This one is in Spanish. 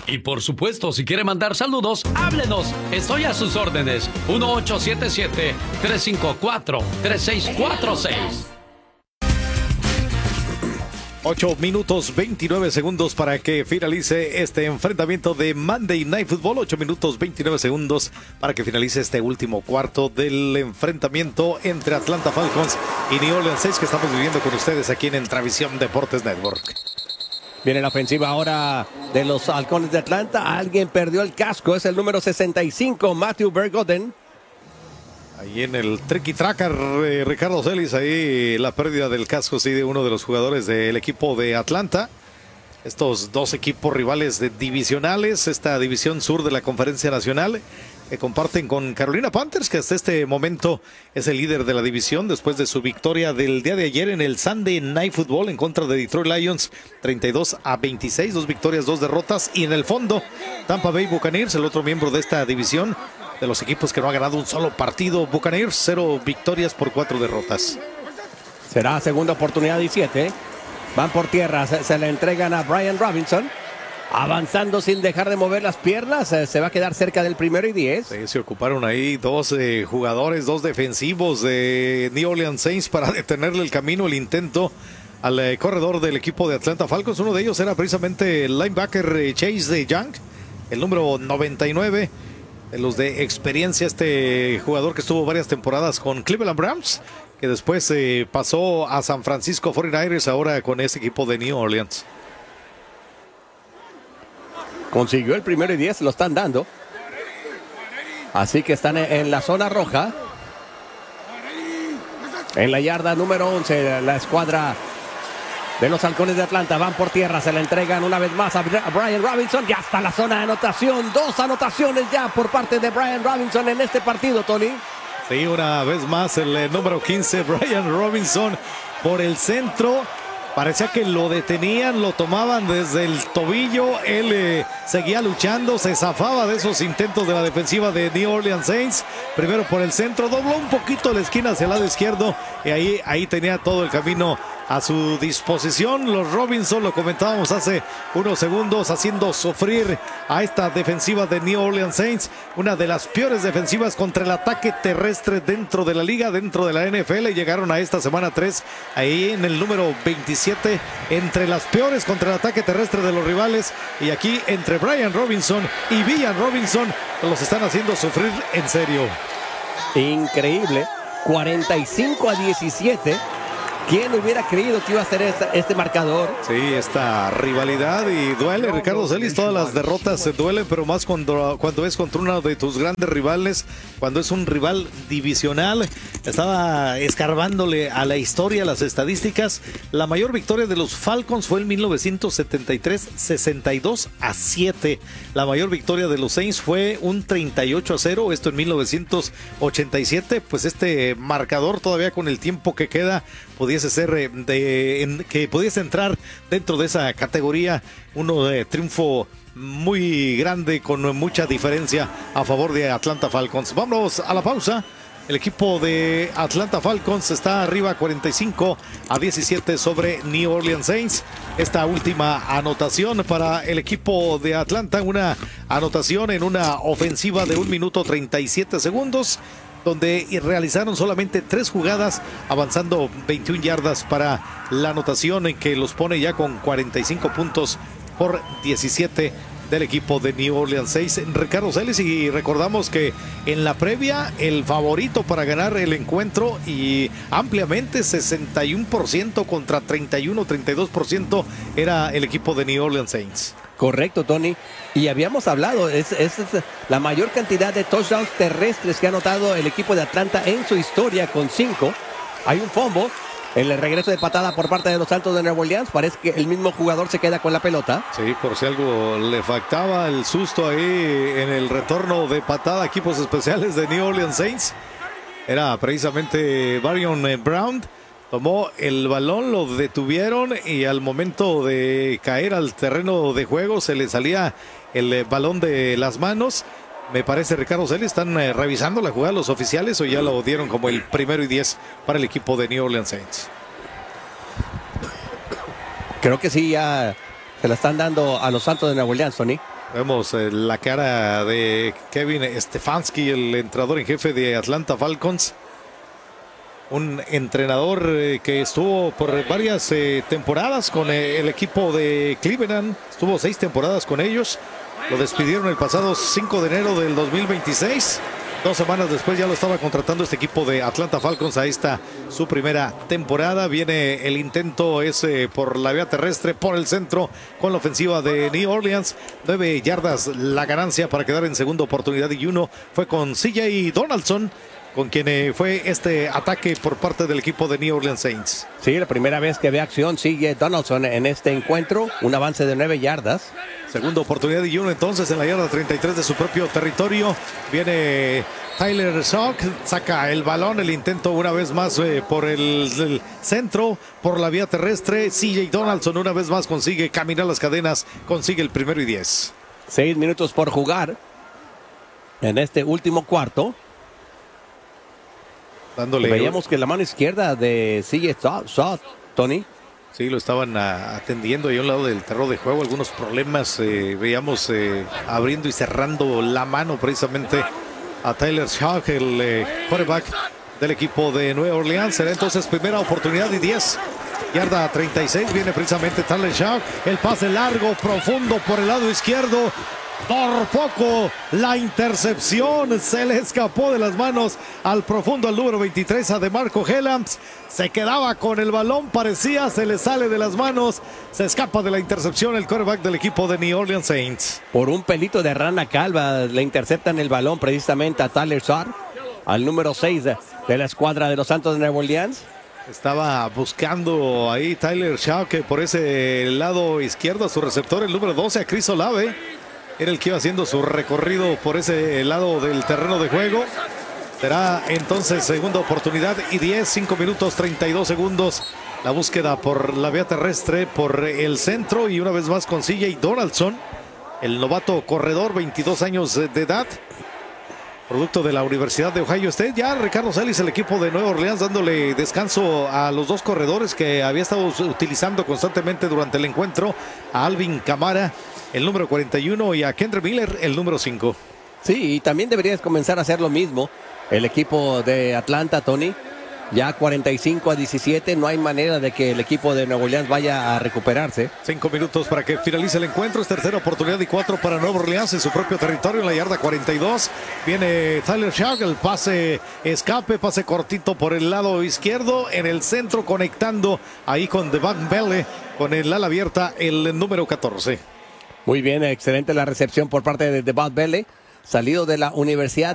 Y por supuesto, si quiere mandar saludos, háblenos. Estoy a sus órdenes. 1877-354-3646. 8 minutos 29 segundos para que finalice este enfrentamiento de Monday Night Football. 8 minutos 29 segundos para que finalice este último cuarto del enfrentamiento entre Atlanta Falcons y New Orleans Saints, que estamos viviendo con ustedes aquí en Entravisión Deportes Network. Viene la ofensiva ahora de los Halcones de Atlanta. Alguien perdió el casco. Es el número 65, Matthew Bergoden. Ahí en el tricky tracker, Ricardo Celis, ahí la pérdida del casco, sí, de uno de los jugadores del equipo de Atlanta. Estos dos equipos rivales divisionales, esta división sur de la Conferencia Nacional, que comparten con Carolina Panthers, que hasta este momento es el líder de la división después de su victoria del día de ayer en el Sunday Night Football en contra de Detroit Lions, 32-26, 2 victorias, 2 derrotas. Y en el fondo, Tampa Bay Buccaneers, el otro miembro de esta división, de los equipos que no ha ganado un solo partido. Buccaneers, 0 victorias por 4 derrotas. Será segunda oportunidad 17. Van por tierra, se le entregan a Brian Robinson. Avanzando sin dejar de mover las piernas, se va a quedar cerca del 1º y 10. Sí, se ocuparon ahí 2 jugadores, 2 defensivos de New Orleans Saints para detenerle el camino, el intento al corredor del equipo de Atlanta Falcons. Uno de ellos era precisamente el linebacker Chase Young, el número 99, de los de experiencia, este jugador que estuvo varias temporadas con Cleveland Browns, que después pasó a San Francisco 49ers, ahora con este equipo de New Orleans. Consiguió el 1º y 10, lo están dando. Así que están en la zona roja. En la yarda número 11, la escuadra de los Halcones de Atlanta van por tierra, se le entregan una vez más a Brian Robinson. Ya está la zona de anotación, 2 anotaciones ya por parte de Brian Robinson en este partido, Tony. Sí, una vez más el número 15, Brian Robinson, por el centro. Parecía que lo detenían, lo tomaban desde el tobillo. Él seguía luchando, se zafaba de esos intentos de la defensiva de New Orleans Saints. Primero por el centro, dobló un poquito la esquina hacia el lado izquierdo y ahí tenía todo el camino a su disposición. Los Robinson, lo comentábamos hace unos segundos, haciendo sufrir a esta defensiva de New Orleans Saints, una de las peores defensivas contra el ataque terrestre dentro de la liga, dentro de la NFL. Llegaron a esta semana 3 ahí en el número 27, entre las peores contra el ataque terrestre de los rivales, y aquí entre Brian Robinson y Villan Robinson los están haciendo sufrir en serio. Increíble, 45-17. ¿Quién hubiera creído que iba a ser este marcador? Sí, esta rivalidad, y duele, Ricardo Celis, todas las derrotas se duelen, pero más cuando es contra uno de tus grandes rivales, cuando es un rival divisional. Estaba escarbándole a la historia, a las estadísticas. La mayor victoria de los Falcons fue en 1973, 62-7. La mayor victoria de los Saints fue un 38-0, esto en 1987. Pues este marcador, todavía con el tiempo que queda, pudiese ser que pudiese entrar dentro de esa categoría, uno de triunfo muy grande con mucha diferencia a favor de Atlanta Falcons. Vamos a la pausa. El equipo de Atlanta Falcons está arriba 45-17 sobre New Orleans Saints. Esta última anotación para el equipo de Atlanta, una anotación en una ofensiva de 1 minuto 37 segundos, donde realizaron solamente 3 jugadas, avanzando 21 yardas para la anotación, en que los pone ya con 45 puntos por 17 del equipo de New Orleans Saints. Ricardo Celis, y recordamos que en la previa el favorito para ganar el encuentro, y ampliamente, 61% contra 31-32%, era el equipo de New Orleans Saints. Correcto, Tony. Y habíamos hablado, es la mayor cantidad de touchdowns terrestres que ha anotado el equipo de Atlanta en su historia, con 5. Hay un fumble, el regreso de patada por parte de los Santos de Nueva Orleans. Parece que el mismo jugador se queda con la pelota. Sí, por si algo le faltaba, el susto ahí en el retorno de patada, equipos especiales de New Orleans Saints. Era precisamente Varion Brown. Tomó el balón, lo detuvieron, y al momento de caer al terreno de juego se le salía el balón de las manos. Me parece, Ricardo Celis, están revisando la jugada los oficiales, o ya lo dieron como el 1º y 10 para el equipo de New Orleans Saints. Creo que sí, ya se la están dando a los Santos de Nueva Orleans, Tony. Vemos la cara de Kevin Stefanski, el entrenador en jefe de Atlanta Falcons. Un entrenador que estuvo por varias temporadas con el equipo de Cleveland. Estuvo 6 temporadas con ellos. Lo despidieron el pasado 5 de enero del 2026. 2 semanas después ya lo estaba contratando este equipo de Atlanta Falcons. Ahí está su primera temporada. Viene el intento ese por la vía terrestre, por el centro, con la ofensiva de New Orleans. 9 yardas la ganancia para quedar en segunda oportunidad y 1 fue con CJ Donaldson, con quien fue este ataque por parte del equipo de New Orleans Saints. Sí, la primera vez que ve acción sigue Donaldson en este encuentro, un avance de 9 yardas. Segunda oportunidad y 1 entonces en la yarda 33 de su propio territorio. Viene Tyler Shock, saca el balón, el intento una vez más por el centro, por la vía terrestre. CJ Donaldson una vez más consigue caminar las cadenas, consigue el 1º y 10. 6 minutos por jugar en este último cuarto. Veíamos que la mano izquierda de CJ Stroud, Tony. Sí, lo estaban atendiendo ahí a un lado del terreno de juego. Algunos problemas, veíamos abriendo y cerrando la mano precisamente a Tyler Shock, el quarterback del equipo de Nueva Orleans. Será entonces primera oportunidad y 10. Yarda 36, viene precisamente Tyler Shock. El pase largo, profundo por el lado izquierdo. Por poco la intercepción se le escapó de las manos al profundo, al número 23, a DeMarco Hellams. Se quedaba con el balón, parecía, se le sale de las manos. Se escapa de la intercepción el quarterback del equipo de New Orleans Saints. Por un pelito de rana calva le interceptan el balón precisamente a Tyler Shock, al número 6 de la escuadra de los Santos de Nueva Orleans. Estaba buscando ahí Tyler Shock por ese lado izquierdo a su receptor, el número 12, a Chris Olave. Era el que iba haciendo su recorrido por ese lado del terreno de juego. Será entonces segunda oportunidad y 10, 5 minutos, 32 segundos. La búsqueda por la vía terrestre, por el centro y una vez más con CJ Donaldson, el novato corredor, 22 años de edad, producto de la Universidad de Ohio State. Ya Ricardo Celis, el equipo de Nueva Orleans, dándole descanso a los 2 corredores que había estado utilizando constantemente durante el encuentro, a Alvin Kamara, el número 41, y a Kendre Miller, el número 5. Sí, y también deberías comenzar a hacer lo mismo el equipo de Atlanta, Tony. Ya 45-17, no hay manera de que el equipo de Nueva Orleans vaya a recuperarse. 5 minutos para que finalice el encuentro. Es tercera oportunidad y 4 para Nueva Orleans en su propio territorio, en la yarda 42. Viene Tyler Shock, el pase escape, pase cortito por el lado izquierdo, en el centro conectando ahí con Devon Belle, con el ala abierta, el número 14. Muy bien, excelente la recepción por parte de Devon Belle, salido de la Universidad